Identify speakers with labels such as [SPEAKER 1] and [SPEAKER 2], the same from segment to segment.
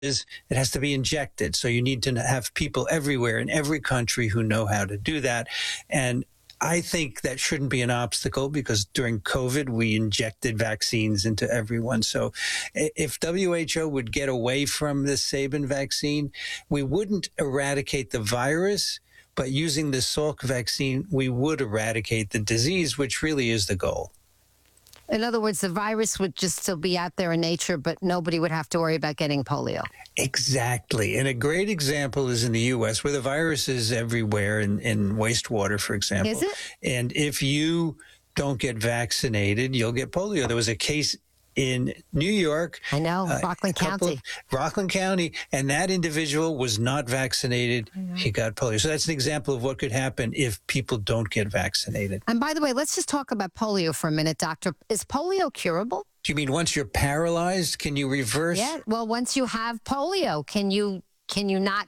[SPEAKER 1] is it has to be injected. So you need to have people everywhere in every country who know how to do that. And I think that shouldn't be an obstacle because during COVID, we injected vaccines into everyone. So if WHO would get away from the Sabin vaccine, we wouldn't eradicate the virus, but using the Salk vaccine, we would eradicate the disease, which really is the goal.
[SPEAKER 2] In other words, the virus would just still be out there in nature, but nobody would have to worry about getting polio.
[SPEAKER 1] Exactly. And a great example is in the U.S., where the virus is everywhere in wastewater, for example.
[SPEAKER 2] Is it?
[SPEAKER 1] And if you don't get vaccinated, you'll get polio. There was a case in New York.
[SPEAKER 2] I know, Rockland County.
[SPEAKER 1] Rockland County, and that individual was not vaccinated. He got polio. So that's an example of what could happen if people don't get vaccinated.
[SPEAKER 2] And by the way, let's just talk about polio for a minute, doctor. Is polio curable?
[SPEAKER 1] Do you mean once you're paralyzed, can you reverse?
[SPEAKER 2] Yeah, well, once you have polio, can you not,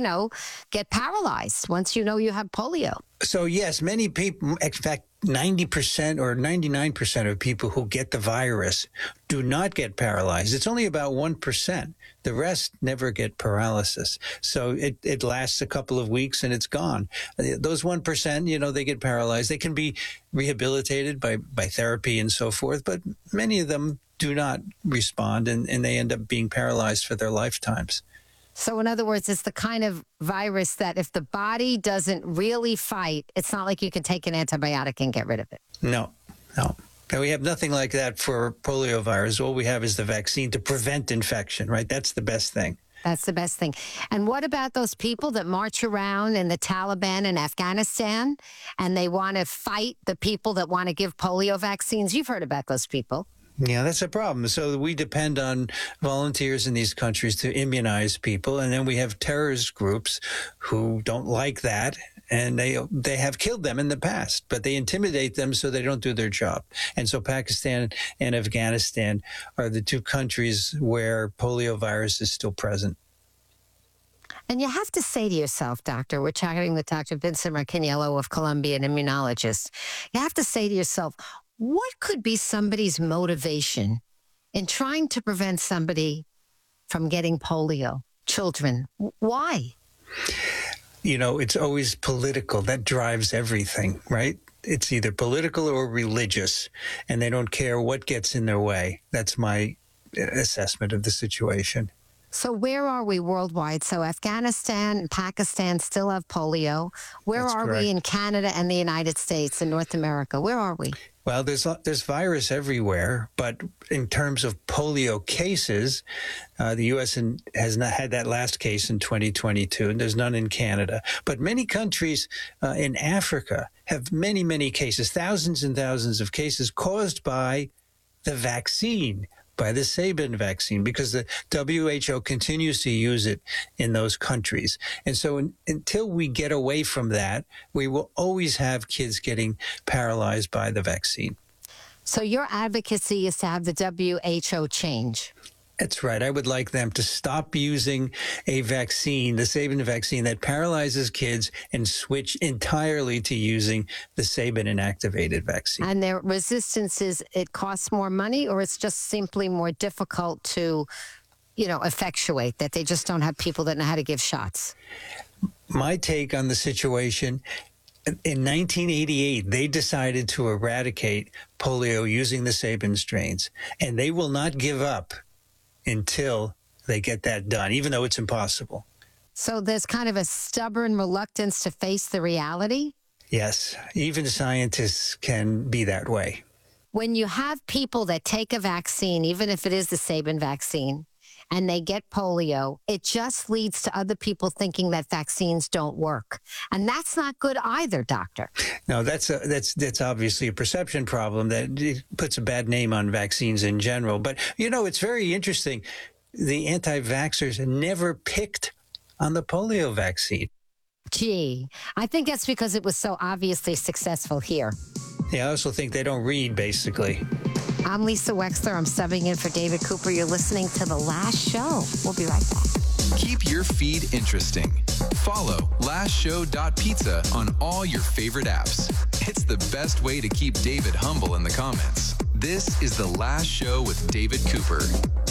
[SPEAKER 2] get paralyzed once you know you have polio?
[SPEAKER 1] So yes, many people, in fact, 90% or 99% of people who get the virus do not get paralyzed. It's only about 1%. The rest never get paralysis. So it lasts a couple of weeks and it's gone. Those 1%, they get paralyzed. They can be rehabilitated by therapy and so forth, but many of them do not respond and they end up being paralyzed for their lifetimes.
[SPEAKER 2] So in other words, it's the kind of virus that if the body doesn't really fight, it's not like you can take an antibiotic and get rid of it.
[SPEAKER 1] No. And we have nothing like that for poliovirus. All we have is the vaccine to prevent infection, right? That's the best thing.
[SPEAKER 2] That's the best thing. And what about those people that march around in the Taliban in Afghanistan and they want to fight the people that want to give polio vaccines? You've heard about those people.
[SPEAKER 1] Yeah, that's a problem. So we depend on volunteers in these countries to immunize people. And then we have terrorist groups who don't like that. And they have killed them in the past, but they intimidate them so they don't do their job. And so Pakistan and Afghanistan are the two countries where polio virus is still present.
[SPEAKER 2] And you have to say to yourself, doctor, we're chatting with Dr. Vincent Marchiniello of Columbia, an immunologist. You have to say to yourself, what could be somebody's motivation in trying to prevent somebody from getting polio? Children, why?
[SPEAKER 1] It's always political. That drives everything, right? It's either political or religious, and they don't care what gets in their way. That's my assessment of the situation.
[SPEAKER 2] So where are we worldwide? So Afghanistan and Pakistan still have polio. Where
[SPEAKER 1] That's
[SPEAKER 2] are
[SPEAKER 1] correct.
[SPEAKER 2] we in Canada and the United States and North America? Where are we?
[SPEAKER 1] Well, there's virus everywhere, but in terms of polio cases, the U.S. has not had that last case in 2022, and there's none in Canada. But many countries in Africa have many, many cases, thousands and thousands of cases caused by the vaccine, by the Sabin vaccine, because the WHO continues to use it in those countries. And so until we get away from that, we will always have kids getting paralyzed by the vaccine.
[SPEAKER 2] So your advocacy is to have the WHO change.
[SPEAKER 1] That's right. I would like them to stop using a vaccine, the Sabin vaccine, that paralyzes kids and switch entirely to using the Sabin inactivated vaccine.
[SPEAKER 2] And their resistance is it costs more money, or it's just simply more difficult to, effectuate, that they just don't have people that know how to give shots?
[SPEAKER 1] My take on the situation, in 1988, they decided to eradicate polio using the Sabin strains, and they will not give up until they get that done, even though it's impossible.
[SPEAKER 2] So there's kind of a stubborn reluctance to face the reality?
[SPEAKER 1] Yes, even scientists can be that way.
[SPEAKER 2] When you have people that take a vaccine, even if it is the Sabin vaccine, and they get polio, it just leads to other people thinking that vaccines don't work. And that's not good either, doctor.
[SPEAKER 1] No, that's obviously a perception problem that it puts a bad name on vaccines in general. But, it's very interesting. The anti-vaxxers never picked on the polio vaccine.
[SPEAKER 2] Gee, I think that's because it was so obviously successful here.
[SPEAKER 1] Yeah, I also think they don't read, basically.
[SPEAKER 2] I'm Lisa Wexler. I'm subbing in for David Cooper. You're listening to The Last Show. We'll be right back.
[SPEAKER 3] Keep your feed interesting. Follow lastshow.pizza on all your favorite apps. It's the best way to keep David humble in the comments. This is The Last Show with David Cooper.